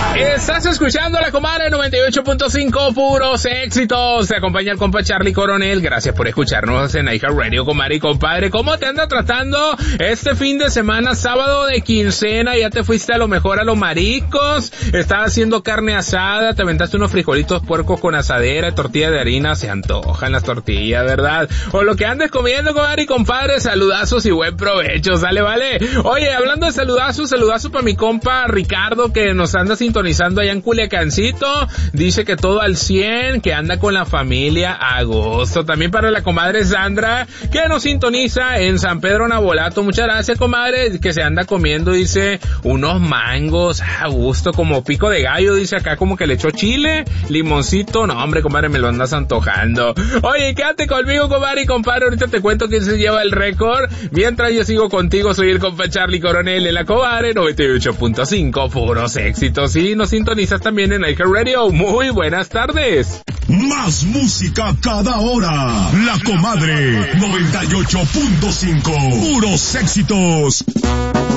Estás escuchando La Comadre 98.5, puros éxitos. Te acompaña el compa Charlie Coronel. Gracias por escucharnos en iHeartRadio, comadre y compadre. ¿Cómo te anda tratando este fin de semana, sábado de quincena? ¿Ya te fuiste a lo mejor a los mariscos? ¿Estabas haciendo carne asada? ¿Te aventaste unos frijolitos puercos con asadera, tortilla de harina? Se antojan las tortillas, ¿verdad? O lo que andes comiendo, comadre y compadre, saludazos y buen provecho, ¿sale, vale? Oye, hablando de saludazos, saludazo para mi compa Ricardo, que nos anda sintonizando allá en Culiacancito. Dice que todo al 100, que anda con la familia a gusto. También para la comadre Sandra, que nos sintoniza en San Pedro Nabolato. Muchas gracias, comadre, que se anda comiendo, dice, unos mangos a gusto, como pico de gallo, dice acá, como que le echó chile, limoncito. No, hombre, comadre, me lo andas antojando. Oye, quédate conmigo, comadre y compadre, ahorita te cuento quién se lleva el récord. Mientras yo sigo contigo, soy el compa Charlie Coronel en La Comadre 98.5, puros éxitos. Y nos sintonizas también en iHeartRadio. Muy buenas tardes. Más música cada hora. La Comadre 98.5, puros éxitos.